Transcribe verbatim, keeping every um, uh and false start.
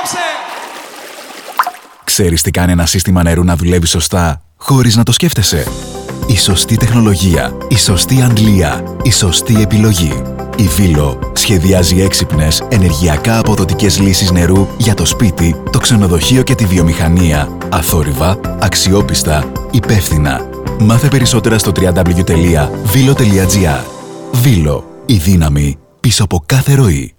απόψε! Ξέρεις τι κάνει ένα σύστημα νερού να δουλεύει σωστά, χωρίς να το σκέφτεσαι? Η σωστή τεχνολογία, η σωστή αντλία, η σωστή επιλογή. Η Βίλο σχεδιάζει έξυπνες, ενεργειακά αποδοτικές λύσεις νερού για το σπίτι, το ξενοδοχείο και τη βιομηχανία. Αθόρυβα, αξιόπιστα, υπεύθυνα. Μάθε περισσότερα στο double-u double-u double-u τελεία βίλο τελεία τζι άρ. Βίλο, η δύναμη πίσω από κάθε ροή.